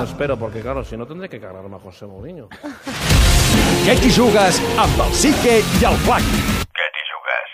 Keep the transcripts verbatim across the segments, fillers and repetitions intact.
espero, porque claro, si no tendré que cargarme a José Mourinho. Què t'hi jugues amb el Sique i el Flac? Què t'hi jugues?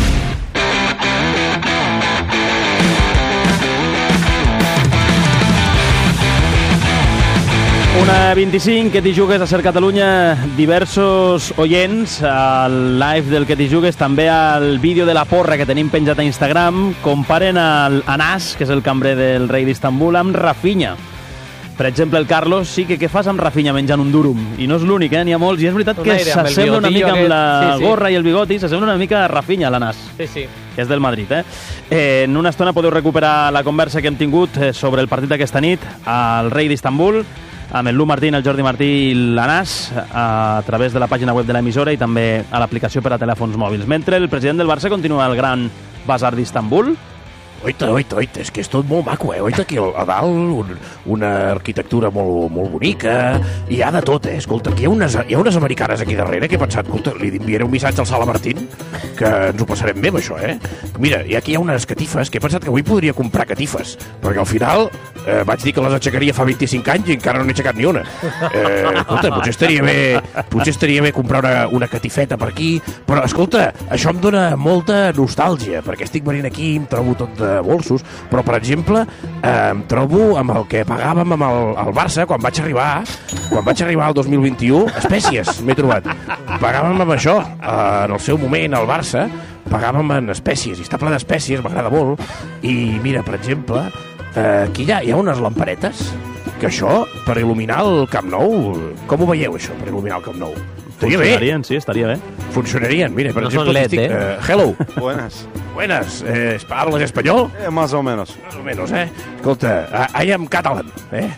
Una vint-i-cinc, que t'hi jugues a Ser Catalunya, diversos oients al live del que t'hi jugues, també al vídeo de la porra que tenim penjat a Instagram, comparen el Anas, que és el cambrer del rei d'Istanbul, amb Rafinha. Per exemple, el Carlos, sí que què fas amb Rafinha menjant un durum? I no és l'únic, eh? N'hi ha molts. I és veritat que s'assembla una mica amb la sí, sí. gorra i el bigoti, s'assembla una mica a Rafinha, l'Anas. Sí, sí. Que és del Madrid, eh? eh? En una estona podeu recuperar la conversa que hem tingut sobre el partit d'aquesta nit al rei d'Istanbul, amb el Lu Martín, el Jordi Martí i l'Anas, a través de la pàgina web de l'emissora i també a l'aplicació per a telèfons mòbils. Mentre el president del Barça continua el gran basar d'Istanbul. Oita, oita, oita, és que és tot molt maco, eh? Oita, aquí a dalt un, una arquitectura molt, molt bonica, i hi ha de tot, eh? Escolta, aquí hi ha unes, hi ha unes americanes aquí darrere que he pensat, escolta, li enviaré un missatge al Sala Martín, que ens ho passarem bé amb això, eh? Mira, i aquí hi ha unes catifes, que he pensat que avui podria comprar catifes, perquè al final eh, vaig dir que les aixecaria fa vint-i-cinc anys i encara no n'he aixecat ni una. Eh, escolta, potser estaria bé, potser estaria bé comprar una, una catifeta per aquí, però, escolta, això em dona molta nostàlgia, perquè estic venint aquí i em trobo tot de bolsos, però per exemple eh, em trobo amb el que pagàvem amb el, el Barça quan vaig arribar quan vaig arribar al dos mil vint-i-u, espècies m'he trobat, pagàvem amb això eh, en el seu moment al Barça pagàvem en espècies, i està ple d'espècies, m'agrada molt, i mira, per exemple eh, aquí hi ha, hi ha unes lamparetes que això, per il·luminar el Camp Nou, com ho veieu això, per il·luminar el Camp Nou? Funcionarien, sí, estaria bé. Funcionarien, mira, per no exemple... L E D, estic, eh? uh, hello. Buenas. Buenas. Eh, ¿Hablas español? Eh, más o menos. Más o menos, eh? Escolta, uh, I am Catalan, eh?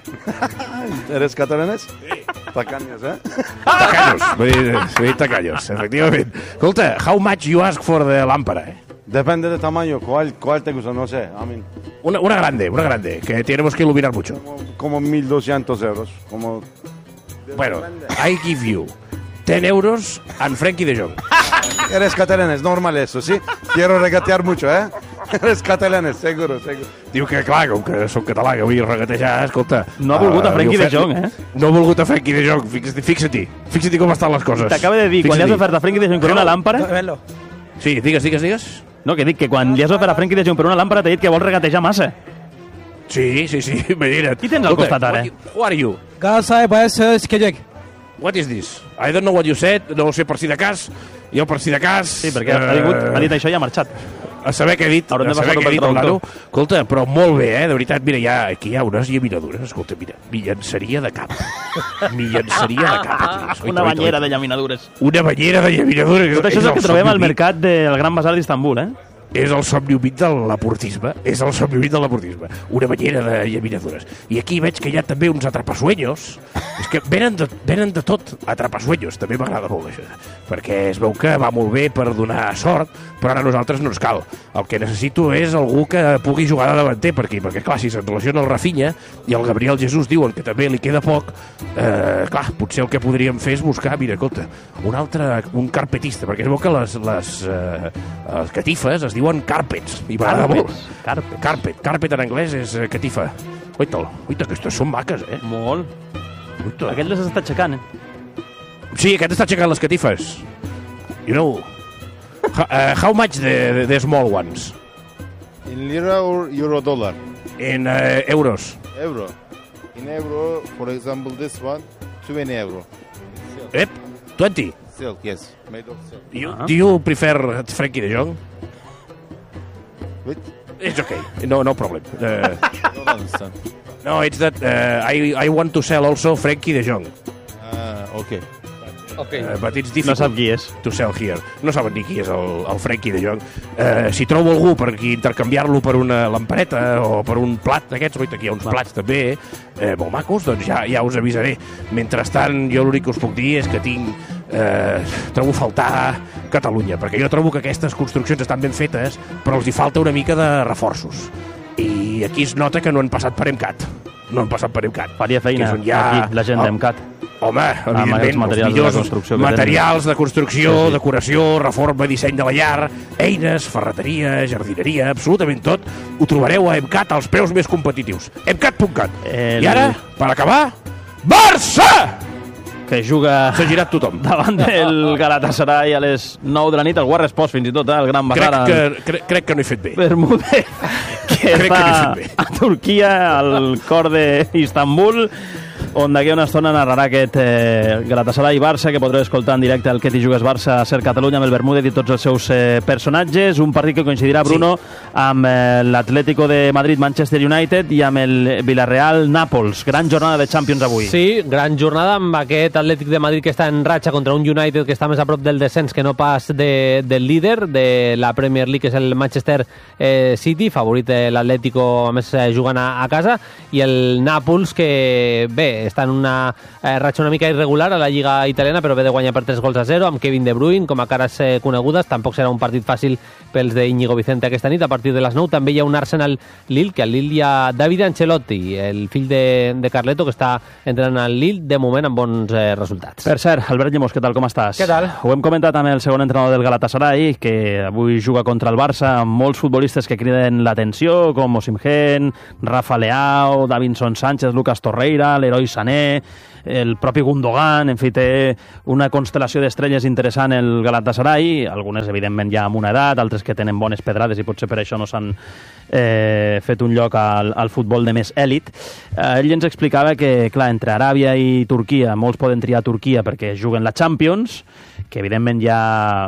¿Eres catalanes? Sí. Tacaños, eh? Tacaños, vull dir, sí, tacaños, efectivament. Escolta, how much you ask for the lámpara, eh? Depende del tamaño. ¿Cuál, cuál te gusta? No sé. I mean, una, una grande, una grande, que tenemos que iluminar mucho. Como, como mil doscientos euros. Como... Bueno, I give you ten euros and Frenkie de Jong. Eres catalanes, normal eso, ¿sí? Quiero regatear mucho, ¿eh? Eres catalanes, seguro, seguro. Diu que, clar, com que soc català, que vull regatejar, escolta... No ha volgut a Frenkie de Jong, eh? No ha volgut a Frenkie de Jong, fixa-t'hi, fixa-t'hi, fixa-t'hi com estan les coses. T'acaba de dir, quan li has ofert a Frenkie de Jong per una làmpara... Sí, digues, digues, digues. No, que dic que quan li has ofert a Frenkie de Jong per una làmpara t'ha dit que vol regatejar massa. Sí, sí, sí, imagina't. Qui tens al costat ara? Who are you? Galatasaray Bayern Sikecek. What is this? I don't know what you said, no ho sé per si de cas, jo per si de cas... Sí, perquè ha, vingut, ha dit això i ha marxat. A saber què he dit, Haurem a saber què he dit, el nano. Escolta, però molt bé, eh? De veritat, mira, ja, aquí hi ha unes llaminadures, escolta, mira, mi llançaria de cap. Mi llançaria de cap. Aquí. Una banyera de llaminadures. Una banyera de llaminadures. Tot això és el que trobem al mercat del Gran Basar d'Istanbul, eh? És el somni humit de l'aportisme. És el somni humit de l'aportisme. Una banyera de llaminadures. I aquí veig que hi ha també uns atrapasueños. És que venen de, venen de tot, atrapasueños. També m'agrada molt això. Perquè es veu que va molt bé per donar sort, però ara a nosaltres no ens cal. El que necessito és algú que pugui jugar de davanter per aquí. Perquè, clar, si se'n relaciona el Rafinha i el Gabriel Jesús diuen que també li queda poc, eh, clar, potser el que podríem fer és buscar, mira, escolta, un altre, un carpetista, perquè es veu que les, les, eh, les catifes es diuen carpets, i m'agrada molt. Carpet. Carpet. Carpet en anglès és uh, catifa. Oita, oita, aquestes són maques, eh? Molt. Oita. Aquest les està aixecant, eh? Sí, aquest està aixecant les catifes. You know, how, uh, how much the, the small ones? In lira or euro dollar? In uh, euros. Euro. In euro, for example, this one, twenty euro. Ep, twenty? Silk, yes. Made of silk. You, uh-huh. Do you prefer Frenkie de Jong? Which? It's okay. No, no problem. Uh, I don't understand. No, it's that uh, I, I want to sell also Frenkie de Jong. Ah, okay. Okay. Uh, but it's difficult no sap qui és. To sell here. No saben ni qui és el, el Frenkie de Jong. Uh, si trobo algú per aquí intercanviar-lo per una lampareta o per un plat d'aquests, oita, aquí hi ha uns plats també eh, molt macos, doncs ja, ja us avisaré. Mentrestant, jo l'únic que us puc dir és que tinc eh, trobo faltar Catalunya, perquè jo trobo que aquestes construccions estan ben fetes, però els hi falta una mica de reforços. I aquí es nota que no han passat per EMCAT. No han passat per EMCAT. Faria feina ha... aquí, la gent d'EMCAT. Home, evidentment, els millors de materials de construcció, sí, sí. decoració, reforma, disseny de la llar, eines, ferreteria, jardineria, absolutament tot, ho trobareu a EMCAT als preus més competitius. EMCAT punt cat. El... I ara per acabar, Barça! Que juga... S'ha girat tothom. Davant del Galatasaray a les nou de la nit, el Guard Esports fins i tot, eh? El Gran Bazar. Crec que, crec, crec que no he fet bé. Bermúdez, que Crec que està no he fet bé. a Turquia, al cor d'Istanbul, on d'aquí una estona narrarà aquest eh, Galatasaray-Barça, que podreu escoltar en directe el Que t'hi jugues Barça a Ser Catalunya amb el Bermúdez i tots els seus eh, personatges. Un partit que coincidirà, Bruno, sí. amb eh, l'Atlético de Madrid-Manchester United i amb el Villarreal-Nàpols. Gran jornada de Champions avui. Sí, gran jornada amb aquest Atlètic de Madrid que està en ratxa contra un United que està més a prop del descens que no pas de, del líder de la Premier League, que és el Manchester eh, City, favorit de l'Atlético, a més eh, jugant a, a casa, i el Nàpols, que bé, està en una eh, ratxa una mica irregular a la Lliga italiana, però ve de guanyar per tres gols a zero, amb Kevin De Bruyne com a cares eh, conegudes. Tampoc serà un partit fàcil pels d'Íñigo Vicente aquesta nit, a partir de les nou. També hi ha un Arsenal-Lille, que al Lille hi ha David Ancelotti, el fill de, de Carleto, que està entrant al Lille, de moment amb bons eh, resultats. Per cert, Albert Llemós, què tal, com estàs? Què tal? Ho hem comentat amb el segon entrenador del Galatasaray, que avui juga contra el Barça, amb molts futbolistes que criden l'atenció, com Osimhen, Rafa Leao, Davinson Sánchez, Lucas Torreira, l'heroi Sané, el propi Gundogan. En fi, té una constel·lació d'estrelles interessant el Galatasaray, algunes evidentment ja amb una edat, altres que tenen bones pedrades i potser per això no s'han eh, fet un lloc al, al futbol de més èlit. Eh, ell ens explicava que, clar, entre Aràbia i Turquia, molts poden triar Turquia perquè juguen la Champions, que evidentment hi ha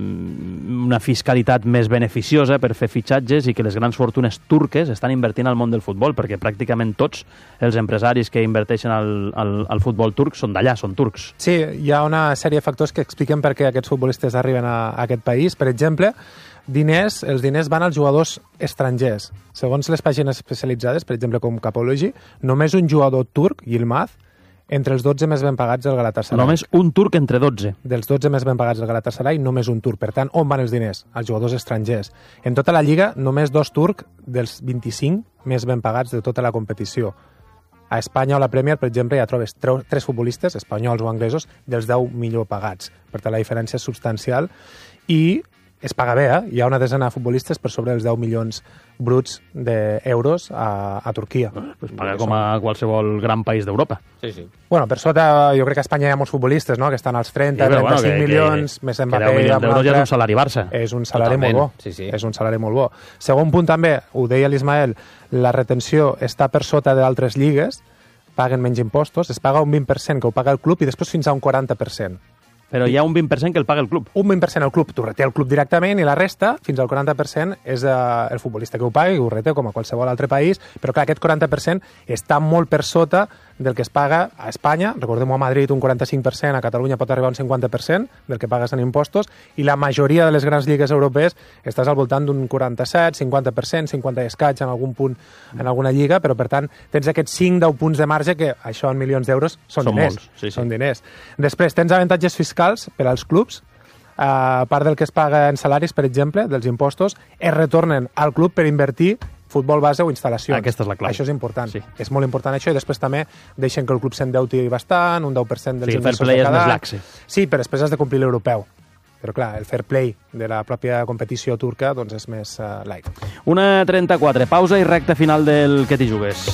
una fiscalitat més beneficiosa per fer fitxatges i que les grans fortunes turques estan invertint al món del futbol, perquè pràcticament tots els empresaris que inverteixen al, al, al futbol turc són d'allà, són turcs. Sí, hi ha una sèrie de factors que expliquen per què aquests futbolistes arriben a, a aquest país. Per exemple, diners, els diners van als jugadors estrangers. Segons les pàgines especialitzades, per exemple com Capology, només un jugador turc, Yilmaz, entre els dotze més ben pagats del Galatasaray. Només un turc entre dotze. Dels dotze més ben pagats del Galatasaray, només un turc. Per tant, on van els diners? Als jugadors estrangers. En tota la Lliga, només dos turcs dels vint-i-cinc més ben pagats de tota la competició. A Espanya o a la Premier, per exemple, ja trobes tres futbolistes, espanyols o anglesos, dels deu millor pagats. Per tant, la diferència és substancial i es paga bé, eh? Hi ha una desena de futbolistes per sobre dels deu milions bruts d'euros a, a Turquia. Es paga com a qualsevol gran país d'Europa. Sí, sí. Bueno, per sota, jo crec que a Espanya hi ha molts futbolistes, no?, que estan als trenta, sí, trenta-cinc bueno, que, milions, que, més que Mbappé... deu milions d'euros ja és un salari Barça. És un salari Totalment. molt bo. Sí, sí. És un salari molt bo. Segon punt també, ho deia l'Ismael, la retenció està per sota d'altres lligues, paguen menys impostos, es paga un vint per cent que ho paga el club i després fins a un quaranta per cent. Però hi ha un vint per cent que el paga el club. Un vint per cent el club, t'ho reté el club directament i la resta, fins al quaranta per cent, és eh, el futbolista que ho paga i ho reté com a qualsevol altre país, però clar, aquest quaranta per cent està molt per sota del que es paga a Espanya, recordem-ho, a Madrid un quaranta-cinc per cent, a Catalunya pot arribar a un cinquanta per cent del que pagues en impostos, i la majoria de les grans lligues europees estàs al voltant d'un quaranta-set, cinquanta per cent, cinquanta i escaig en algun punt, en alguna lliga, però per tant tens aquests cinc a deu punts de marge que això en milions d'euros són, són diners. Molts, sí, sí. Són diners. Després tens avantatges fiscals per als clubs, a part del que es paga en salaris, per exemple, dels impostos, es retornen al club per invertir futbol base o instal·lacions. Aquesta és la clau. Això és important. Sí. És molt important això, i després també deixen que el club s'endeuti bastant, un deu per cent dels sí, inversors de cada any. Sí, el fair play és més any. laxe. Sí, però després has de complir l'europeu. Però clar, el fair play de la pròpia competició turca doncs és més uh, light. una trenta-quatre, pausa i recta final del Que t'hi jugues.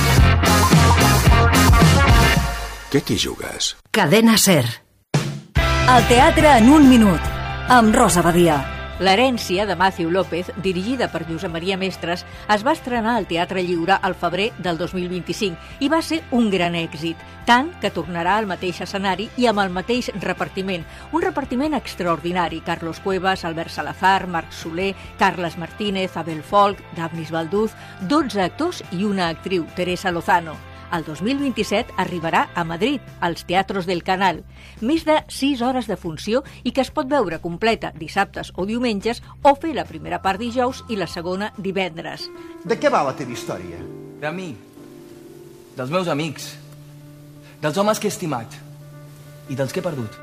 Què t'hi jugues? Cadena Ser. El teatre en un minut, amb Rosa Badia. L'herència de Matthew López, dirigida per Josep Maria Mestres, es va estrenar al Teatre Lliure al febrer del dos mil vint-i-cinc i va ser un gran èxit, tant que tornarà al mateix escenari i amb el mateix repartiment. Un repartiment extraordinari. Carlos Cuevas, Albert Salazar, Marc Soler, Carles Martínez, Abel Folk, Dafnis Balduz, dotze actors i una actriu, Teresa Lozano. El dos mil vint-i-set arribarà a Madrid, als Teatros del Canal. Més de sis hores de funció i que es pot veure completa dissabtes o diumenges o fer la primera part dijous i la segona divendres. De què va la teva història? De mi, dels meus amics, dels homes que he estimat i dels que he perdut.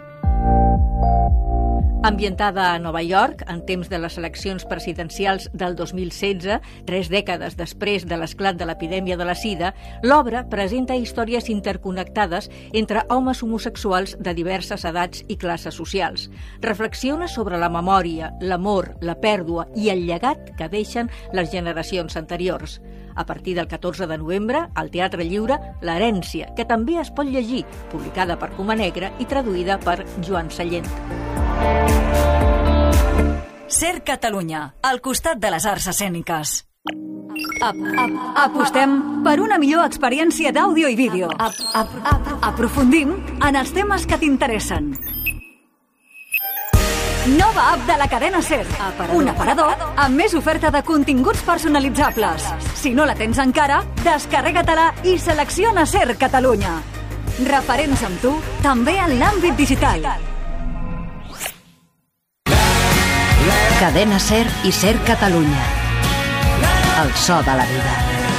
Ambientada a Nova York, en temps de les eleccions presidencials del dos mil setze, tres dècades després de l'esclat de l'epidèmia de la sida, l'obra presenta històries interconnectades entre homes homosexuals de diverses edats i classes socials. Reflexiona sobre la memòria, l'amor, la pèrdua i el llegat que deixen les generacions anteriors. a partir del catorze de novembre, al Teatre Lliure, L'herència, que també es pot llegir, publicada per Coma Negra i traduïda per Joan Sallent. Ser Catalunya, al costat de les arts escèniques. Ap, ap, apostem per una millor experiència d'àudio i vídeo. Ap, ap, ap, aprofundim en els temes que t'interessen. Nova app de la cadena SER. Aparador. Un aparador amb més oferta de continguts personalitzables. Si no la tens encara, descarrega-te-la i selecciona SER Catalunya. Referents amb tu, també en l'àmbit digital. Cadena SER i SER Catalunya. El so de la vida.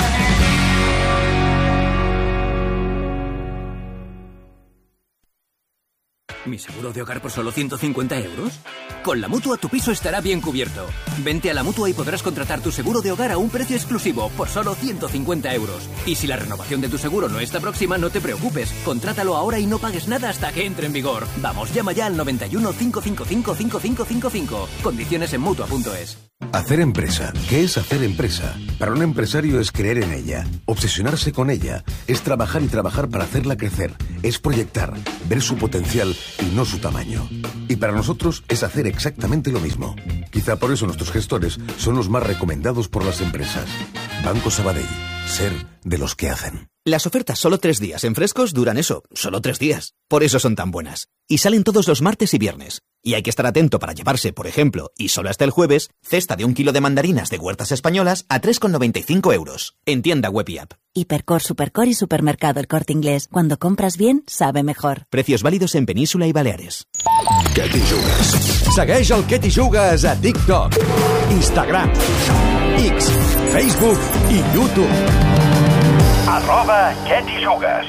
¿Mi seguro de hogar por solo ciento cincuenta euros? Con la Mutua tu piso estará bien cubierto. Vente a la Mutua y podrás contratar tu seguro de hogar a un precio exclusivo por solo ciento cincuenta euros. Y si la renovación de tu seguro no está próxima, no te preocupes. Contrátalo ahora y no pagues nada hasta que entre en vigor. Vamos, llama ya al noventa y uno, cinco cinco cinco, cinco cinco cinco cinco. Condiciones en Mutua punto es. Hacer empresa. ¿Qué es hacer empresa? Para un empresario es creer en ella, obsesionarse con ella, es trabajar y trabajar para hacerla crecer, es proyectar, ver su potencial y no su tamaño. Y para nosotros es hacer exactamente lo mismo. Quizá por eso nuestros gestores son los más recomendados por las empresas. Banco Sabadell. Ser de los que hacen. Las ofertas solo tres días en Frescos duran eso, solo tres días. Por eso son tan buenas. Y salen todos los martes y viernes. Y hay que estar atento para llevarse, por ejemplo, y solo hasta el jueves, cesta de un kilo de mandarinas de Huertas Españolas a tres con noventa y cinco euros. En tienda web y app. Hipercor, Supercor y Supermercado El Corte Inglés. Cuando compras bien, sabe mejor. Precios válidos en Península y Baleares. Què t'hi jugues? Segueix el Què t'hi jugues a TikTok, Instagram, X, Facebook i YouTube. Arroba Què t'hi jugues.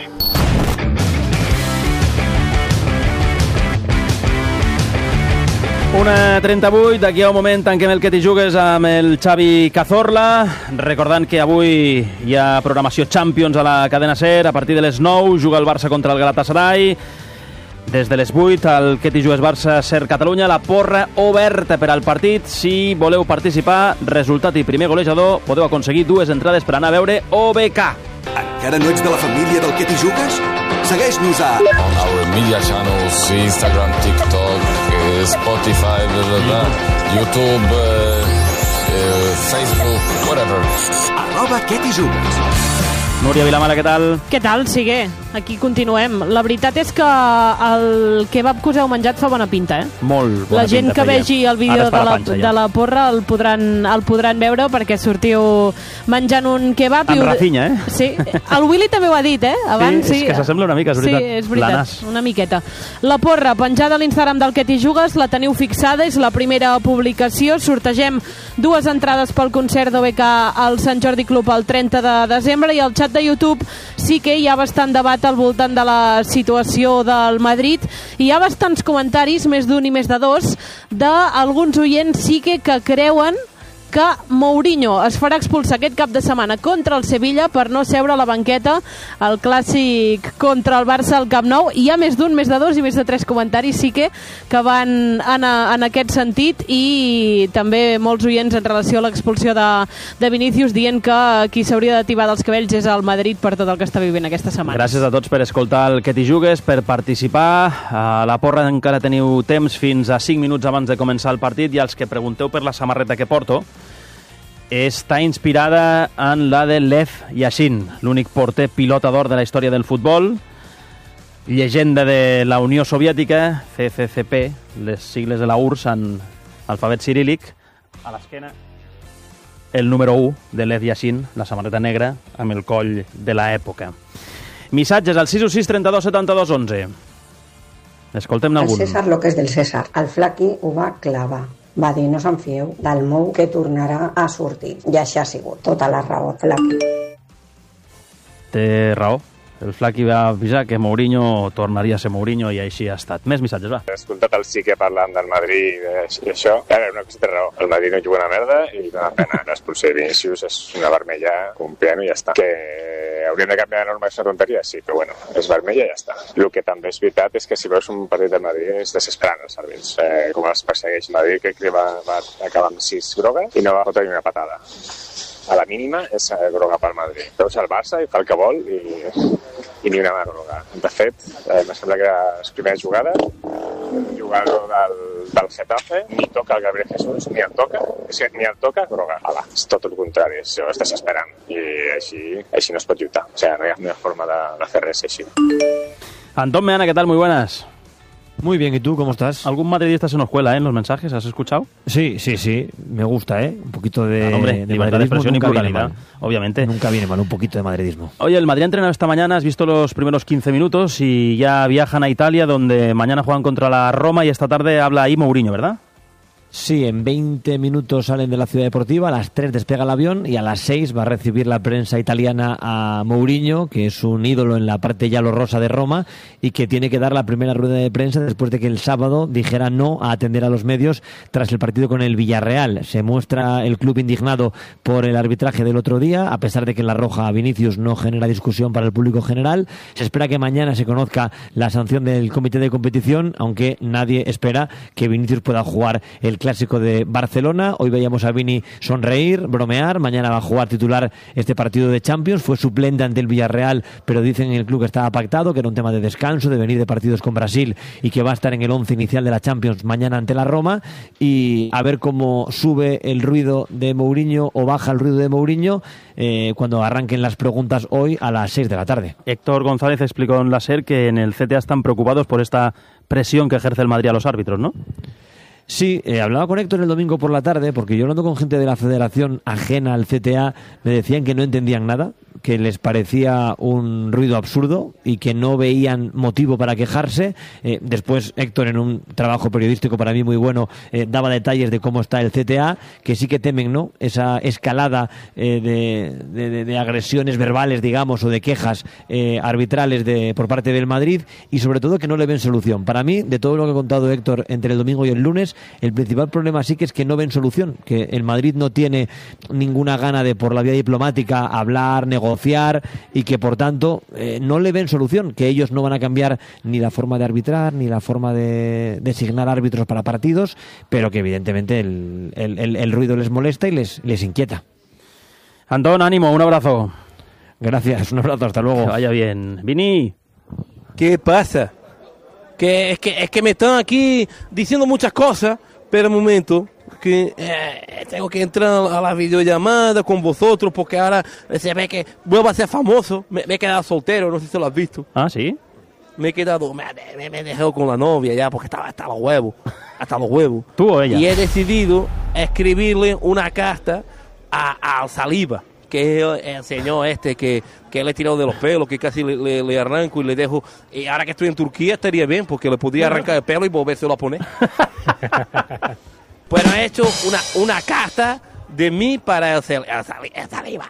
una trenta-vuit, d'aquí a un moment tanquem el Què t'hi jugues amb el Xavi Cazorla, recordant que avui hi ha programació Champions a la cadena SER, a partir de les nou juga el Barça contra el Galatasaray, des de les vuit el Què t'hi jugues Barça SER Catalunya, la porra oberta per al partit. Si voleu participar, resultat i primer golejador, podeu aconseguir dues entrades per anar a veure O B K. Encara no ets de la família del Què t'hi jugues? Segueix-nos a... On our media channels, Instagram, TikTok, uh, Spotify, blah, blah, blah, YouTube, uh, uh, Facebook, whatever. Arroba Què t'hi jugues. Núria Vilamala, què tal? Què tal, Sigue? Aquí continuem. La veritat és que el kebab que us heu menjat fa bona pinta, eh? Molt bona La gent pinta, que feia. vegi el vídeo Ara es fa de la la, panxa, ja. de la porra el podran, el podran veure perquè sortiu menjant un kebab. Amb i ho- Rafinha, eh? Sí. El Willy també ho ha dit, eh? Abans, Sí, és que s'assembla una mica, és veritat. Sí, és veritat, L'Anas. una miqueta. La porra, penjada a l'Instagram del Què t'hi jugues, la teniu fixada, és la primera publicació. Sortegem dues entrades pel concert d'O B K al Sant Jordi Club el trenta de desembre, i al xat de YouTube sí que hi ha bastant debat al voltant de la situació del Madrid. Hi ha bastants comentaris, més d'un i més de dos, d'alguns oients sí que, que creuen que Mourinho es farà expulsar aquest cap de setmana contra el Sevilla per no seure a la banqueta al clàssic contra el Barça al Camp Nou. Hi ha més d'un, més de dos i més de tres comentaris sí que, que van en, a, en aquest sentit, i també molts oients en relació a l'expulsió de, de Vinícius dient que qui s'hauria de tibar dels cabells és el Madrid per tot el que està vivint aquesta setmana. Gràcies a tots per escoltar el Què t'hi jugues, per participar. A la porra encara teniu temps fins a cinc minuts abans de començar el partit, i als que pregunteu per la samarreta que porto, està inspirada en la de Lev Yashin, l'únic porter pilota d'or de la història del futbol, llegenda de la Unió Soviètica, C C C P, les sigles de la U R S S en alfabet cirílic. A l'esquena, el número u de Lev Yashin, la samarreta negra, amb el coll de l'època. Missatges al sis u sis, trenta-dos, setanta-dos, onze. Escoltem-ne El algun. César lo que és del César. El Flaqui ho va clavar. Va dir, no se'n fieu del Mou que tornarà a sortir. I això ha sigut tota la raó, Flaqui. Té raó. El Flaqui va avisar que Mourinho tornaria a ser Mourinho, i així ha estat. Més missatges, va. He escoltat el sí que parlant del Madrid i això. Ara, una cosa té raó. El Madrid no juga una merda i dona pena. L'expulsió de Vinícius és una vermella, un piano i ja està. Que hauríem de canviar de norma, és una tonteria? Sí, però bueno, és vermella i ja està. El que també és veritat és que si veus un partit del Madrid és desesperant els àrbits. Eh, com els persegueix Madrid, que crec que va, va acabar amb sis grogues i no va fotre ni una patada. a la mínima és groga pel Madrid. Veus el Barça i fa el que vol i, i ni una mà groga. De fet, eh, em sembla que les primeres jugades, un jugador del, del Getafe ni toca el Gabriel Jesús, ni el toca, és que ni el toca, groga. Ala, és tot el contrari, això estàs esperant. I així, així no es pot lluitar. O sigui, no hi ha, no hi ha forma de, de fer res així. Antón Meana, ¿qué tal? Muy buenas. Muy bien, ¿y tú cómo estás? Algún madridista se nos cuela, ¿eh? En los mensajes, ¿has escuchado? Sí, sí, sí, me gusta, ¿eh? Un poquito de, ah, hombre, de madridismo nunca y pluralidad, viene mal. Obviamente. Nunca viene mal un poquito de madridismo. Oye, el Madrid ha entrenado esta mañana, has visto los primeros quince minutos y ya viajan a Italia, donde mañana juegan contra la Roma y esta tarde habla ahí Mourinho, ¿verdad? Sí, en veinte minutos salen de la ciudad deportiva, a las tres despega el avión y a las seis va a recibir la prensa italiana a Mourinho, que es un ídolo en la parte yalo-rosa de Roma y que tiene que dar la primera rueda de prensa después de que el sábado dijera no a atender a los medios tras el partido con el Villarreal. Se muestra el club indignado por el arbitraje del otro día, a pesar de que la roja a Vinicius no genera discusión para el público general. Se espera que mañana se conozca la sanción del comité de competición, aunque nadie espera que Vinicius pueda jugar el clásico de Barcelona. Hoy veíamos a Vini sonreír, bromear, mañana va a jugar titular este partido de Champions, fue suplente ante el Villarreal, pero dicen en el club que estaba pactado, que era un tema de descanso, de venir de partidos con Brasil y que va a estar en el once inicial de la Champions mañana ante la Roma, y a ver cómo sube el ruido de Mourinho o baja el ruido de Mourinho eh, cuando arranquen las preguntas hoy a las seis de la tarde. Héctor González explicó en la SER que en el C T A están preocupados por esta presión que ejerce el Madrid a los árbitros, ¿no? Sí, eh, hablaba con Héctor el domingo por la tarde, porque yo hablando con gente de la federación ajena al C T A, me decían que no entendían nada, que les parecía un ruido absurdo y que no veían motivo para quejarse. Eh, después Héctor, en un trabajo periodístico para mí muy bueno, eh, daba detalles de cómo está el C T A, que sí que temen, ¿no?, esa escalada eh, de, de, de agresiones verbales, digamos, o de quejas eh, arbitrales de, por parte del Madrid, y sobre todo que no le ven solución. Para mí, de todo lo que ha contado Héctor entre el domingo y el lunes, el principal problema sí que es que no ven solución, que el Madrid no tiene ninguna gana de, por la vía diplomática, hablar, negociar, y que por tanto eh, no le ven solución, que ellos no van a cambiar ni la forma de arbitrar ni la forma de designar árbitros para partidos, pero que evidentemente el, el, el, el ruido les molesta y les, les inquieta. Antón, ánimo, un abrazo. Gracias, un abrazo, hasta luego. Que vaya bien. Vini. ¿Qué pasa? Que es que es que me están aquí diciendo muchas cosas, pero un momento, que eh, tengo que entrar a la videollamada con vosotros porque ahora se ve que vuelvo a ser famoso. Me, me he quedado soltero, no sé si lo has visto. Ah, ¿sí? Me he quedado, me, me, me he dejado con la novia ya porque estaba hasta los huevos, hasta los huevos. ¿Tú o ella? Y he decidido escribirle una carta a, a Saliba, que es el señor este que, que le he tirado de los pelos, que casi le, le, le arranco y le dejo. Y ahora que estoy en Turquía estaría bien, porque le podía arrancar el pelo y volvérselo a poner. Pues he hecho una, una carta de mí para el, el, el Saliba.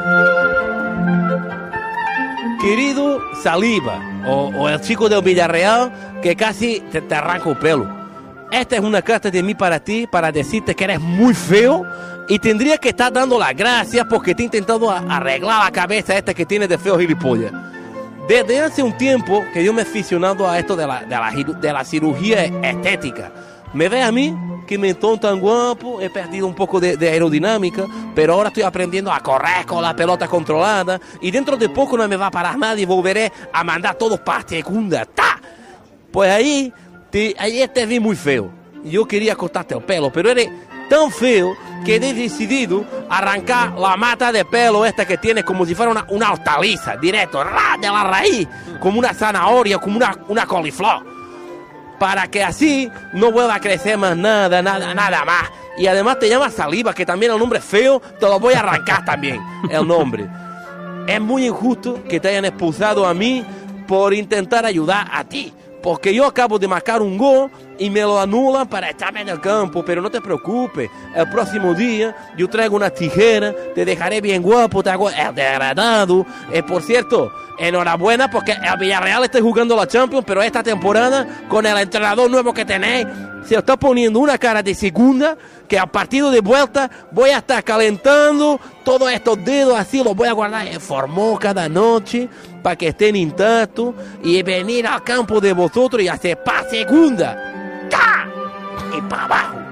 Querido Saliba, o, o el chico del Villarreal, que casi te, te arranca el pelo. Esta es una carta de mí para ti, para decirte que eres muy feo y tendría que estar dando las gracias porque te he intentado arreglar la cabeza esta que tienes de feo gilipollas. Desde hace un tiempo que yo me he aficionado a esto de la, de la, de la cirugía estética. Me ve a mí, que me estoy tan guapo, he perdido un poco de, de aerodinámica, pero ahora estoy aprendiendo a correr con la pelota controlada y dentro de poco no me va a parar nadie y volveré a mandar todos para segunda. ¡Ta! Pues ahí... Te, ayer te vi muy feo. Yo quería cortarte el pelo, pero eres tan feo que he decidido arrancar la mata de pelo esta que tienes como si fuera una, una hortaliza, directo, ra, de la raíz, como una zanahoria, como una, una coliflor. Para que así no vuelva a crecer más nada, nada, nada más. Y además te llamas Saliba, que también el nombre feo, te lo voy a arrancar también, el nombre. Es muy injusto que te hayan expulsado a mí por intentar ayudar a ti. Porque yo acabo de marcar un gol y me lo anulan para echarme en el campo. Pero no te preocupes, el próximo día yo traigo una tijera, te dejaré bien guapo, te hago el degradado. Eh, por cierto, enhorabuena porque el Villarreal está jugando la Champions, pero esta temporada con el entrenador nuevo que tenéis se está poniendo una cara de segunda, que al partido de vuelta voy a estar calentando todos estos dedos así, los voy a guardar en formol cada noche para que estén intactos y venir al campo de vosotros y hacer pa' segunda, ¡ca! Y para abajo.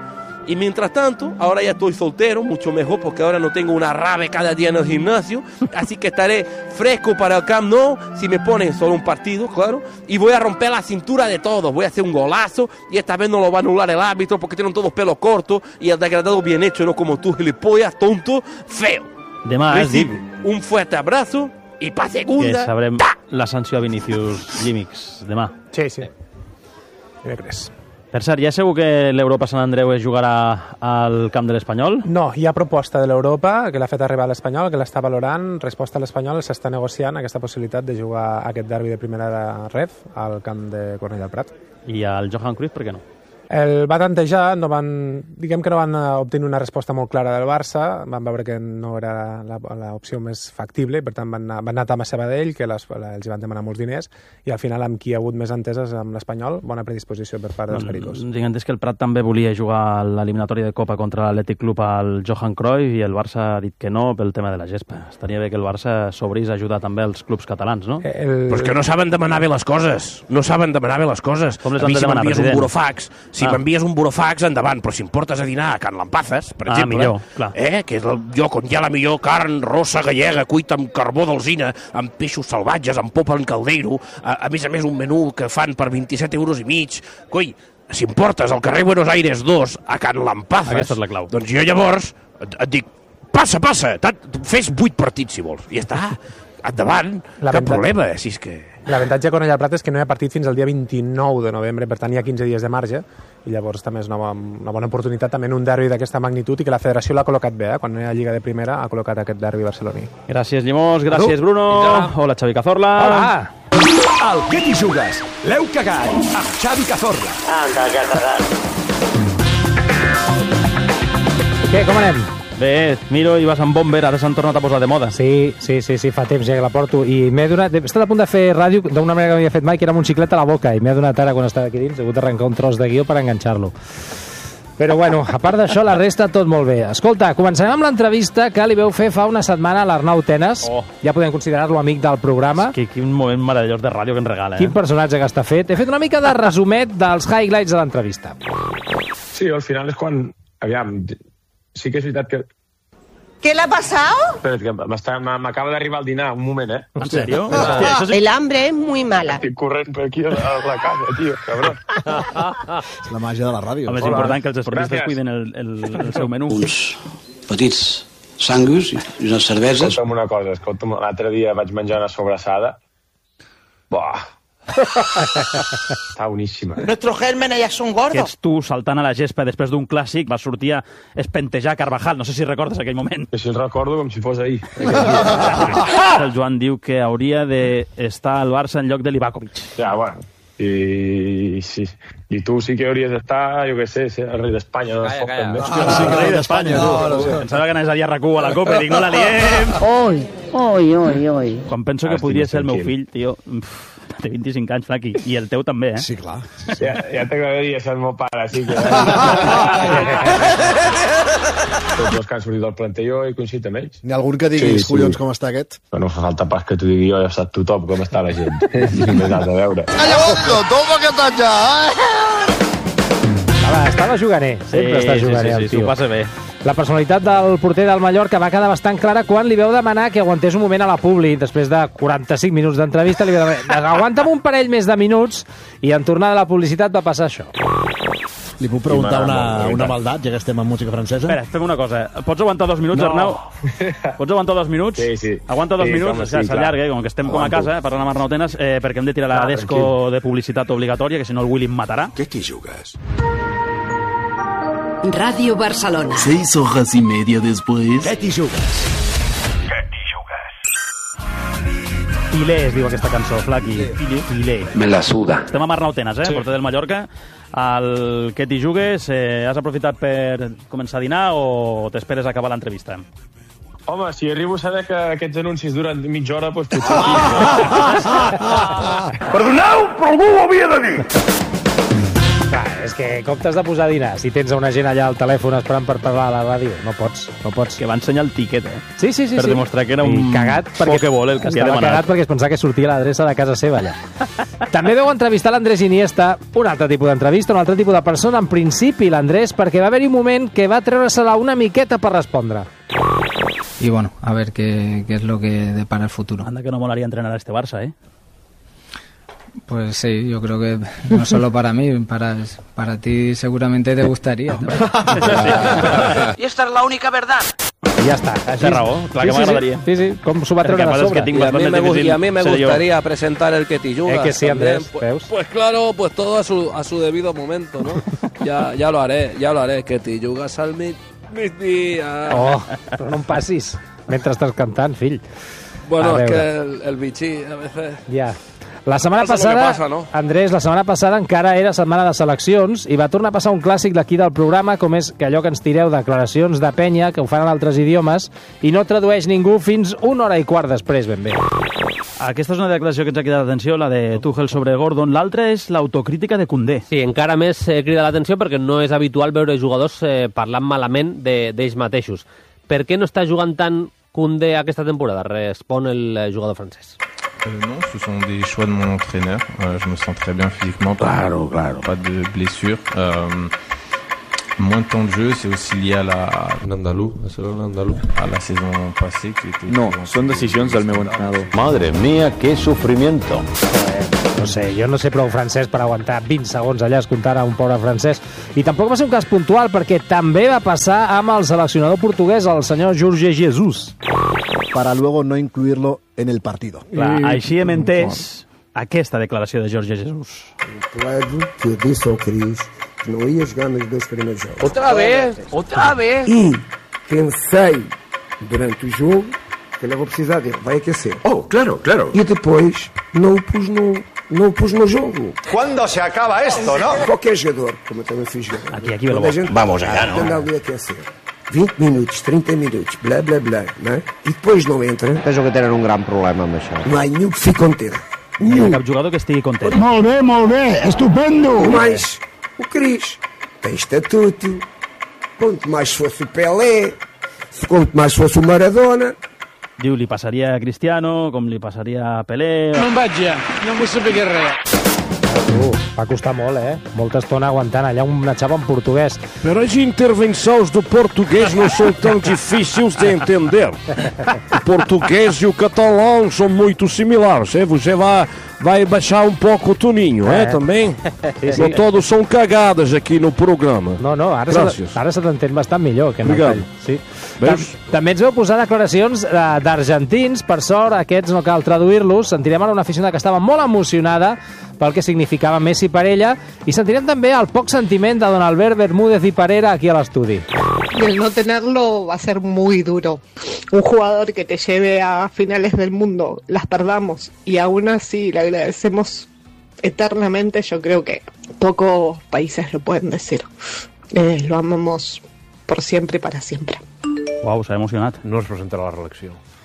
Y mientras tanto, ahora ya estoy soltero, mucho mejor porque ahora no tengo una rave cada día en el gimnasio, así que estaré fresco para el Camp Nou si me ponen solo un partido, claro, y voy a romper la cintura de todos, voy a hacer un golazo y esta vez no lo va a anular el árbitro porque tienen todos pelos cortos y el degradado bien hecho, no como tú, gilipollas, tonto, feo. Demà has dit un fuerte abrazo y pa segunda... que sabrem la sanció a Vinícius Límix demà. Sí, sí. Dimecres. Per cert, ja és segur que l'Europa Sant Andreu es jugarà al camp de l'Espanyol? No, hi ha proposta de l'Europa que l'ha fet arribar a l'Espanyol, que l'està valorant. Resposta a l'Espanyol s'està negociant aquesta possibilitat de jugar aquest derbi de primera ref al camp de Cornellà al Prat. I al Johan Cruyff, per què no? El va tantejar, no van, diguem que no van obtenir una resposta molt clara del Barça, van veure que no era l'opció més factible, per tant van anar, van anar amb Sabadell, que les, els van demanar molts diners, i al final amb qui ha hagut més enteses amb l'Espanyol, bona predisposició per part dels pericos. Tinc entès que el Prat també volia jugar a l'eliminatòria de Copa contra l'Atlètic Club al Johan Cruyff i el Barça ha dit que no pel tema de la gespa. Estaria bé que el Barça s'obrís a ajudar també els clubs catalans, no? El... Però és que no saben demanar bé les coses, no saben demanar bé les coses. Com les a han mi de si demanar, m'envies un president? burofax, si ah. m'envies un burofax, endavant, però si em portes a dinar a Can Lampazes, per ah, exemple, millor, clar. Eh, que és el lloc on hi ha la millor carn rossa gallega, cuita amb carbó d'alzina, amb peixos salvatges, amb popa en caldeiro, a, a més a més un menú que fan per vint-i-set euros i mig. Coi, si em portes al carrer Buenos Aires dos a Can Lampazes, aquesta és la clau. Doncs jo llavors et, et dic, passa, passa, fes vuit partits si vols, i ja està, endavant, la cap problema, si és que... L'avantatge a Cornellà al Prat és que no hi ha partit fins al dia vint-i-nou de novembre, per tant hi ha quinze dies de marge, i llavors també és una, una bona oportunitat també en un derbi d'aquesta magnitud i que la federació l'ha col·locat bé, eh? Quan no hi ha Lliga de Primera ha col·locat aquest derbi barceloní. Gràcies, Llimós, gràcies, Bruno. Hola, Xavi Cazorla. Hola. Al Què t'hi jugues? L'heu cagat amb Xavi Cazorla. Anda, que cagat. Què, com anem? Bé, miro i vas amb bomber, ara s'han tornat a posar de moda. Sí, sí, sí, sí, fa temps ja que la porto i m'he donat, he estat a punt de fer ràdio d'una manera que m'havia fet mai, que era amb un xiclet a la boca, i m'he donat ara quan estava aquí dins, he hagut d'arrencar un tros de guió per enganxar-lo. Però bueno, a part d'això, la resta tot molt bé. Escolta, començarem amb l'entrevista que li veu fer fa una setmana a l'Arnau Tenes. Oh. Ja podem considerar-lo amic del programa. És que quin moment meravellós de ràdio que ens regala, eh? Quin personatge que està fet. He fet una mica de resumet dels highlights de l'entrevista. Sí, al final és quan... Aviam, sí que és veritat que... ¿Qué le ha pasado? Espera, que m'acaba d'arribar al dinar, un moment, eh? ¿En serio? Ah, el hambre es muy mala. Estic corrent per aquí a la, a la casa, tio, cabrón. És la màgia de la ràdio. Home, és important que els esportistes cuiden el, el, el seu menú. Uns petits sangus i unes cerveses. Escolta'm una cosa, escolta'm, l'altre dia vaig menjar una sobrassada. Buah! Està boníssima. Nuestros gérmenes ya son gordos. Que ets tu saltant a la gespa després d'un clàssic, va sortir a espentejar Carvajal, no sé si recordes aquell moment. Que si el recordo com si fos ahir. El Joan diu que hauria d'estar al Barça en lloc de Livakovic. Ja, bueno, i, sí. I tu sí que hauries d'estar, jo què sé, ser el rei d'Espanya, no? Calla, calla. No, Ah, sí, el rei d'Espanya, no, tu. no, no. Pensava que anaves a dir a RAC u a la Copa i dic, no la liem. Oi, oi, oi, oi. Quan penso que Ah, podria estic ser el meu tranquil. fill, tio, uf, té vint-i-cinc anys, Flaqui, i el teu també, eh? Sí, clar. Ja, ja t'agradaria ser el meu pare, sí que... Tots els que han sortit del plantelló he coincidit amb ells. N'hi ha algun que digui, Sí, sí. collons, com està aquest? Però no fa falta pas que t'ho digui jo, ja sap tothom com està la gent. Només has de veure. Calla boca, toma que estàs ja, eh? Estava, estava juganer, sempre Sí, està sí, juganer sí, el sí, s'ho tio. passa bé. La personalitat del porter del Mallorca va quedar bastant clara quan li veu demanar que aguantés un moment a la Publi. Després de quaranta-cinc minuts d'entrevista li veu demanar aguanta'm un parell més de minuts i en tornar de la publicitat va passar això. Li puc preguntar Sí, una, m'agrada, una maldat, ja que estem en música francesa? Espera, fem una cosa. Pots aguantar dos minuts, No. Arnau? Pots aguantar dos minuts? Sí, sí. Aguanta dos Sí, minuts, home, o sigui, sí, s'allarga, clar. eh? Com que estem com a Aguanto. casa, eh, parlant amb Arnau Tenes, eh, perquè hem de tirar la Ah, desco tranquil. de publicitat obligatòria, que si no el Willy em matarà. Què t'hi jugues? Radio Barcelona. Seis horas y media después. Què t'hi jugues? Pilé es diu aquesta cançó, Flaqui. Pilé. Me la suda. Estem amb Arnau Tenes, eh? Sí. Porter del Mallorca. El que t'hi jugues, eh, has aprofitat per començar a dinar o t'esperes a acabar l'entrevista? Home, si arribo a saber que aquests anuncis duren mitja hora, doncs potser Perdoneu, però algú ho havia de dir. Clar, és que com t'has de posar a dinar si tens una gent allà al telèfon esperant per parlar a la ràdio? No pots, no pots. Que va ensenyar el tiquet, eh? Sí, sí, sí. Per sí. demostrar que era un I cagat perquè pokeball el que havia estava demanat. cagat perquè es pensava que sortia l'adreça de casa seva allà. També veu entrevistar l'Andrés Iniesta, un altre tipus d'entrevista, un altre tipus de persona, en principi l'Andrés, perquè va haver-hi un moment que va treure-se-la una miqueta per respondre. Y bueno, a ver qué, qué es lo que depara el futuro. Anda que no molaría entrenar a este Barça, ¿eh? Pues sí, yo creo que no solo para mí, para, para ti seguramente te gustaría. Y esta es la única verdad. I ja està. Té raó, clar que m'agradaria. Sí, sí, com s'ho va treure de sobre. Y a mí me, gu- y a mí me gustaría presentar el que te yuga. Eh, que sí, Andrés, pues, pues claro, pues todo a su, a su debido momento, ¿no? ya, ya lo haré, ya lo haré. Que te yugas al mi, mis días. Oh, però no em passis mentre estàs cantant, fill. Bueno, A es que veure. el, el bichí a veces... Ja. La setmana Passa lo que passada, passa, no? Andrés, la setmana passada encara era setmana de seleccions i va tornar a passar un clàssic d'aquí del programa, com és que allò que ens tireu declaracions de penya, que ho fan en altres idiomes, i no tradueix ningú fins una hora i quart després, ben bé. Aquesta és una declaració que ens ha cridat l'atenció, la de Tuchel sobre Gordon. L'altra és l'autocrítica de Koundé. Sí, encara més eh, crida l'atenció perquè no és habitual veure jugadors eh, parlant malament de- d'ells mateixos. Per què no està jugant tant Koundé aquesta temporada? Respon el eh, jugador francès. Euh, non, ce sont des choix de mon entraîneur. Euh, je me sens très bien physiquement. Claro, claro. Pas de blessure. Euh, moins de temps de jeu, c'est aussi lié à la... Andalou, andalou. A la saison passée qui était... No, són decisions del meu entrenador. Madre mía, qué sufrimiento. No sé, jo no sé prou francès per aguantar vint segons allà escoltant a un pobre francès. I tampoc va ser un cas puntual, perquè també va passar amb el seleccionador portuguès, el senyor Jorge Jesus. Para luego no incluirlo en el partido. Clar, així hem entès aquesta declaració de Jorge Jesus. Claro que eu disse ao Cris que não ia jogar nos dois primeiros jogos. Outra vez, outra vez. E pensei durante o jogo que ele vai precisar dele, vai aquecer. Oh, claro, claro. E depois não o pus no, não o pus no jogo. ¿Cuándo se acaba esto, no? Qualquer jogador, como eu também fiz jogar. Aquí, aquí, Quando a gente Vamos allá, ¿no? anda ali a aquecer. vinte minutos, trinta minutos, blá, blá, blá, não é? E depois não entra. Penso que tenen un gran problema amb això. Não há nenhum que fique contente. No hi ha cap jugador que estigui content. Molt bé, molt bé, estupendo. Mas o Cris tem estatuto. Quanto mais fosse o Pelé, quanto mais fosse o Maradona. Diu, li passaria a Cristiano, com li passaria a Pelé... Non vaig ja, no vull saber què res. Uh, va costar molt, eh? Molta estona aguantant allà una xapa en portuguès. Pero as intervenções do português não são tão difíceis de entender. O português e o catalão são muito similares. Eh? Você vai, vai baixar um pouco o toninho, é, É. também? Sí, sí. Não todos são cagadas aqui no programa. No, no, ara se, Gràcies. ara se t'entén bastant millor que en el Obrigado. tall. Sí. Veus? Tam també ens veu posar declaracions eh, d'argentins, per sort, aquests no cal traduir-los. Sentirem ara una aficionada que estava molt emocionada pel que significava Messi per ella, i sentirem també el poc sentiment de don Albert Bermúdez i Parera aquí a l'estudi. Y el no tenerlo va a ser muy duro. Un jugador que te lleve a finales del mundo, las perdamos y aún así le agradecemos eternamente, yo creo que pocos países lo pueden decir. Eh, lo amamos por siempre y para siempre. Uau, s'ha emocionat. No es presentarà a la reelecció.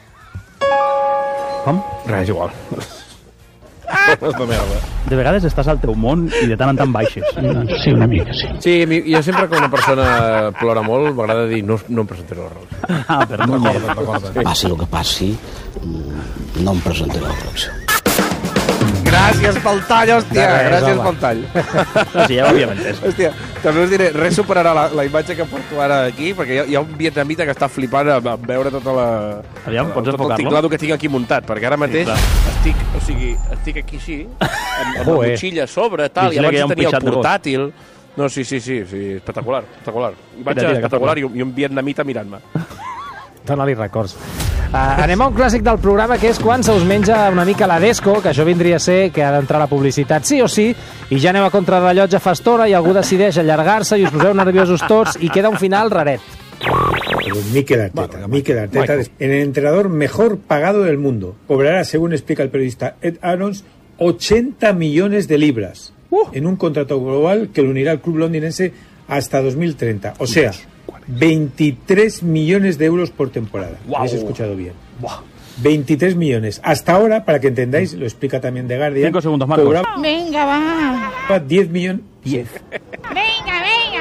Com? Res, igual. És de merda. De vegades estàs al teu món i de tant en tant baixes. Sí, una mica, sí. Sí, a mi- jo sempre que una persona plora molt m'agrada dir no, no em presentaré a la reelecció. Ah, però no Recorda't, recorda't. Passi el que passi, mm, no em presentaré a la reelecció. Gràcies pel tall, hòstia. De res, Gràcies home. pel tall. No, sí, ja ho havíem entès. Hòstia, també us diré, res superarà la, la imatge que porto ara aquí, perquè hi ha, hi ha un vietnamita que està flipant a, a veure tota la... Aviam, pots tot el enfocar-lo? tinglado que tinc aquí muntat, perquè ara mateix Sí, estic, o sigui, estic aquí així, amb, amb la Joder. motxilla a sobre, tal, i Vigila que hi ha abans un tenia el pixat de gos. portàtil. No, sí, sí, sí, sí, espectacular, espectacular. Imatge Tira, tira, espectacular que i, un- i un vietnamita mirant-me. Dóna-li records. Uh, anem a un clàssic del programa, que és quan se us menja una mica la Desco, que això vindria a ser que ha d'entrar la publicitat sí o sí, i ja aneu a contrarrellotge fa estona i algú decideix allargar-se i us poseu nerviosos tots i queda un final raret. Mikel Arteta. Mikel Arteta, en el entrenador mejor pagado del mundo. Cobrará, según explica el periodista Ed Aarons, ochenta millones de libras en un contrato global que lo unirá al club londinense hasta dos mil treinta. O sea, veintitrés millones de euros por temporada. Guau. Habéis escuchado bien. veintitrés millones. Hasta ahora, para que entendáis, lo explica también The Guardian. Cinco segundos, Marcos. cobraba Venga, va. diez millones. diez. Venga.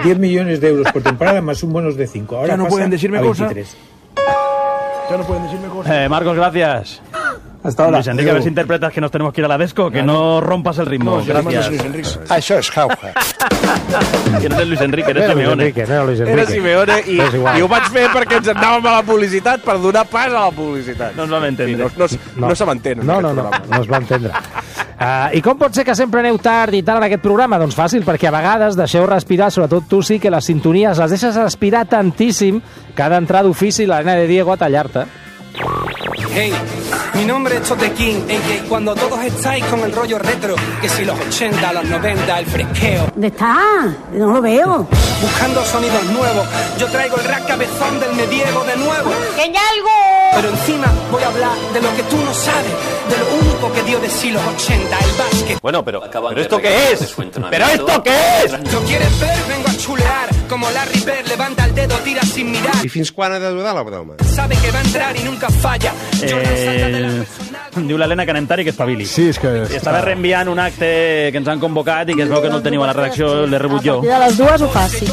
diez millones de euros por temporada más un bonus de cinco. Ahora ya no pasa pueden decirme a cosa. veintitrés. Ya no pueden decirme cosas. Eh, Marcos, gracias. Hasta ahora. Luis Enrique, a ver si interpretas que nos tenemos que ir a la Desco, que no rompas el ritmo. No, gracias. Això és jauja. Que no eres Luis Enrique, eres No era Luis Simeone. Enrique, no era Luis Enrique. Era Simeone i, És igual. i ho vaig fer perquè ens anàvem a la publicitat per donar pas a la publicitat. No ens vam entendre. Sí, no no, no se m'entén. No, no, no, no es va entendre. Uh, I com pot ser que sempre aneu tard i tal en aquest programa? Doncs fàcil, perquè a vegades deixeu respirar, sobretot tu sí, que les sintonies les deixes respirar tantíssim que ha d'entrar d'ofici la nena de Diego a tallar-te. Hey, mi nombre es Tote King, en que cuando todos estáis con el rollo retro, que si los ochenta, los noventa, el fresqueo. ¿Dónde está? No lo veo. Buscando sonidos nuevos, yo traigo el rap cabezón del medievo de nuevo. ¡Que hay algo! Pero encima voy a hablar de lo que tú no sabes, de lo único que dio de sí los ochenta, el básquet. Bueno, pero, ¿pero esto qué es? ¿Pero esto qué es? ¿Lo quieres ver? Vengo a chulear, como Larry Bird, levanta el dedo, tira sin mirar. I fins quan ha de durar la broma? Sabe que va a entrar y nunca falla. Eh, diu l'Helena que anem tard i que espavili. Sí, és que... I estava reenviant un acte que ens han convocat i que es veu que no el teniu a la redacció, l'he rebut jo. Y a las dos o fácil.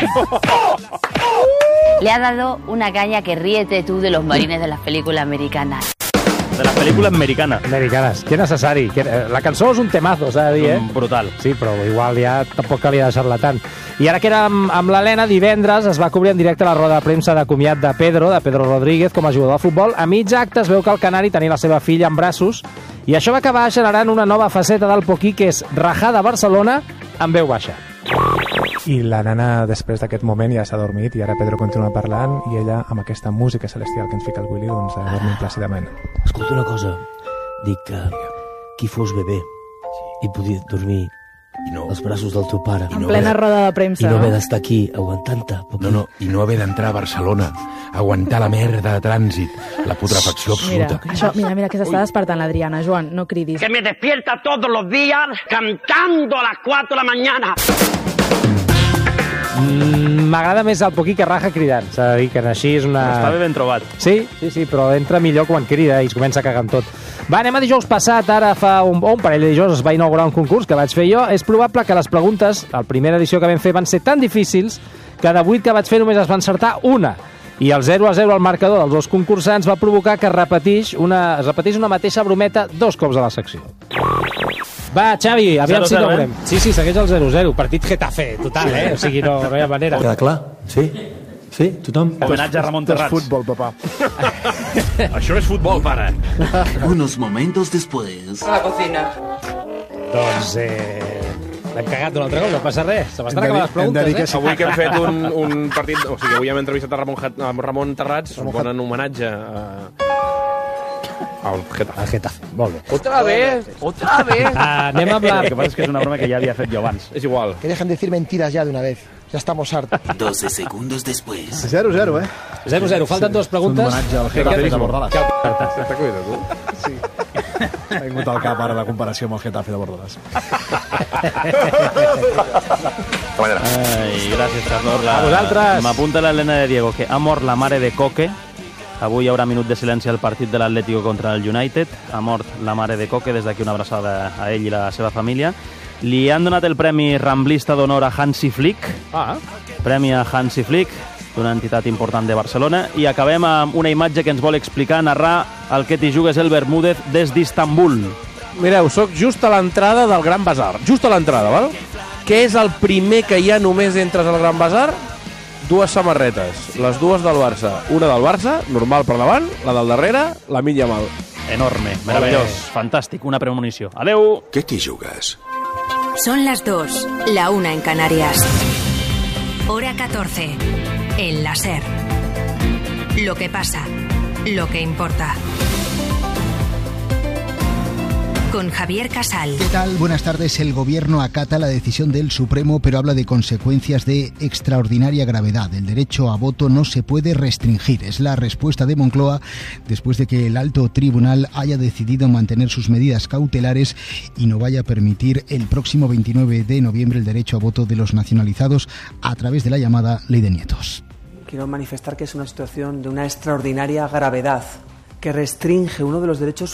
Le ha dado una caña que ríete tú de los marines de las películas americanas. De les pel·lícules americanes. Americanes. Que necessari. Que, la cançó és un temazo, s'ha de dir, eh? Brutal. Sí, però igual ja tampoc calia deixar-la tant. I ara que era amb, amb l'Helena, divendres es va cobrir en directe la roda de premsa de comiat de Pedro, de Pedro Rodríguez, com a jugador de futbol. A mig acte es veu que el canari tenia la seva filla en braços i això va acabar generant una nova faceta del Poquí, que és rajar de Barcelona amb veu baixa. I la nana, després d'aquest moment, ja s'ha dormit i ara Pedro continua parlant i ella, amb aquesta música celestial que ens fica el Willy, doncs ha dormit plàcidament. Escolta una cosa, dic que qui fos bebè i podia dormir I no, als braços del teu pare. En plena roda de premsa. I no haver d'estar aquí aguantant-te. No, no, i no haver d'entrar a Barcelona, aguantar la merda de trànsit, la putrefacció absoluta. Mira, això, mira, mira que s'està despertant l'Adriana. Joan, no cridis. Que me despierta todos los días cantando a las cuatro de la mañana. M'agrada més el Poquí que raja cridant. S'ha de dir que així és una... Està ben trobat. Sí, sí, sí, però entra millor quan crida i es comença a cagar amb tot. Va, anem a dijous passat. Ara fa un, un parell de dijous es va inaugurar un concurs que vaig fer jo. És probable que les preguntes, la primera edició que vam fer, van ser tan difícils que de vuit que vaig fer només es va encertar una. I el zero a zero al marcador dels dos concursants va provocar que repetís una, es repetís una mateixa brometa dos cops a la secció. Va, Xavi, aviam si no veurem. Eh? Sí, sí, segueix el zero zero. Partit Getafe, total, eh? O sigui, no, no hi ha manera. Queda clar? Sí? Sí? Tothom? Homenatge a Ramon Terrats. És futbol, papà. Això és futbol, pare. Unos momentos después. A la cocina. Doncs, eh... l'hem cagat un altre cop, no passa res. Se m'estan acabant les preguntes, eh? Avui que hem fet un, un partit... O sigui, avui hem entrevistat a Ramon, a Ramon Terrats, un bon homenatge a... al Getafe. Al Getafe, molt bé. Otra vez, otra vez. Ah, anem amb la... El que passa és que és una broma que ja havia fet jo abans. És igual. Que dejen de decir mentiras ya de una vez. Ya estamos hartos. doce segundos después. zero zero, eh? zero zero. Falten dues preguntes. Un homenatge al Getafe de Bordolas. T'ha cuidat, tu? Sí. M'ha vingut al cap ara la comparació amb el Getafe de Bordolas. Ai, gràcies, Carlos. A vosaltres. M'apunta l'Helena de Diego que ha mort la mare de Coque. Avui hi haurà minut de silenci al partit de l'Atlético contra el United. Ha mort la mare de Coque, des d'aquí una abraçada a ell i la seva família. Li han donat el Premi Ramblista d'Honor a Hansi Flick. Ah. Premi a Hansi Flick, d'una entitat important de Barcelona. I acabem amb una imatge que ens vol explicar, narrar el que t'hi jugues el Bermúdez des d'Istanbul. Mireu, sóc just a l'entrada del Gran Bazar. Just a l'entrada, val? Què és el primer que hi ha només entres al Gran Bazar? Dues samarretes, les dues del Barça. Una del Barça, normal per davant, la del darrere, la mitja mal. Enorme, meravellós, fantàstic, una premonició. Adeu! ¿Qué te jugas? Son las dos, la una en Canarias. Hora catorce, en la SER. Lo que pasa, lo que importa. Con Javier Casal. ¿Qué tal? Buenas tardes. El Gobierno acata la decisión del Supremo, pero habla de consecuencias de extraordinaria gravedad. El derecho a voto no se puede restringir. Es la respuesta de Moncloa después de que el alto tribunal haya decidido mantener sus medidas cautelares y no vaya a permitir el próximo veintinueve de noviembre el derecho a voto de los nacionalizados a través de la llamada Ley de Nietos. Quiero manifestar que es una situación de una extraordinaria gravedad que restringe uno de los derechos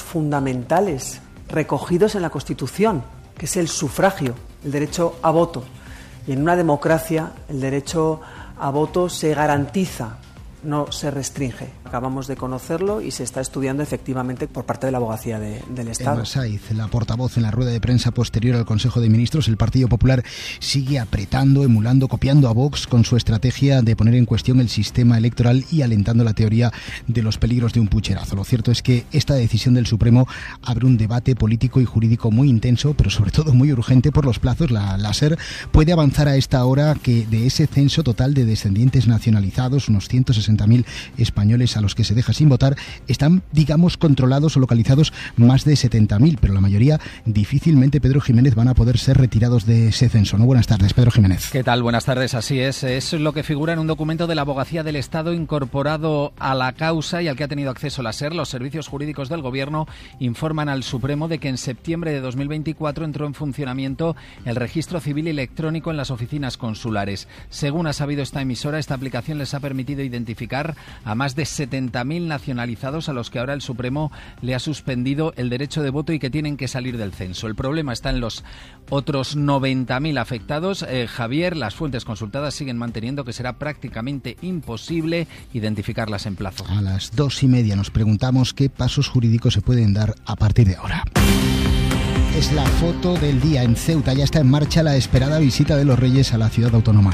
fundamentales recogidos en la Constitución, que es el sufragio, el derecho a voto. Y en una democracia el derecho a voto se garantiza, no se restringe. Acabamos de conocerlo y se está estudiando efectivamente por parte de la Abogacía de, del Estado. Emma Saiz, la portavoz en la rueda de prensa posterior al Consejo de Ministros, el Partido Popular sigue apretando, emulando, copiando a Vox con su estrategia de poner en cuestión el sistema electoral y alentando la teoría de los peligros de un pucherazo. Lo cierto es que esta decisión del Supremo abre un debate político y jurídico muy intenso, pero sobre todo muy urgente por los plazos. La, la SER puede avanzar a esta hora que de ese censo total de descendientes nacionalizados, unos ciento sesenta mil españoles a los que se deja sin votar, están, digamos, controlados o localizados más de setenta mil, pero la mayoría difícilmente, Pedro Jiménez, van a poder ser retirados de ese censo. ¿No? Buenas tardes, Pedro Jiménez. ¿Qué tal? Buenas tardes, así es. Es lo que figura en un documento de la Abogacía del Estado incorporado a la causa y al que ha tenido acceso la SER. Los servicios jurídicos del Gobierno informan al Supremo de que en septiembre de dos mil veinticuatro entró en funcionamiento el registro civil electrónico en las oficinas consulares. Según ha sabido esta emisora, esta aplicación les ha permitido identificar a más de setenta mil nacionalizados a los que ahora el Supremo le ha suspendido el derecho de voto y que tienen que salir del censo. El problema está en los otros noventa mil afectados. Eh, Javier, las fuentes consultadas siguen manteniendo que será prácticamente imposible identificarlas en plazo. A las dos y media nos preguntamos qué pasos jurídicos se pueden dar a partir de ahora. Es la foto del día en Ceuta. Ya está en marcha la esperada visita de los Reyes a la ciudad autónoma.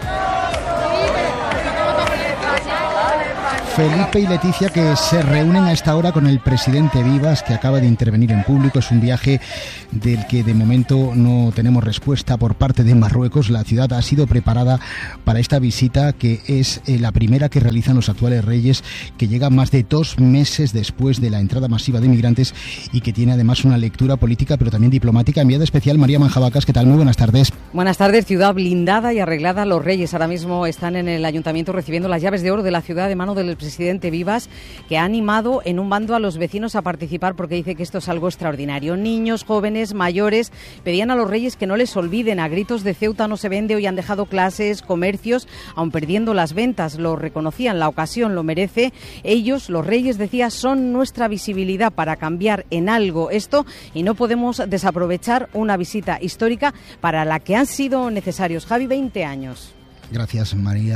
Felipe y Leticia, que se reúnen a esta hora con el presidente Vivas, que acaba de intervenir en público. Es un viaje del que de momento no tenemos respuesta por parte de Marruecos. La ciudad ha sido preparada para esta visita, que es la primera que realizan los actuales reyes, que llega más de dos meses después de la entrada masiva de migrantes y que tiene además una lectura política pero también diplomática. Enviada especial María Manjabacas, ¿qué tal? Muy buenas tardes. Buenas tardes. Ciudad blindada y arreglada. Los reyes ahora mismo están en el ayuntamiento recibiendo las llaves de oro de la ciudad de mano del presidente Vivas, que ha animado en un bando a los vecinos a participar porque dice que esto es algo extraordinario. Niños, jóvenes, mayores pedían a los reyes que no les olviden. A gritos de Ceuta no se vende. Hoy han dejado clases, comercios, aun perdiendo las ventas. Lo reconocían, la ocasión lo merece. Ellos, los reyes, decía, son nuestra visibilidad para cambiar en algo esto y no podemos desaprovechar una visita histórica para la que han sido necesarios, Javi, veinte años. Gracias, María.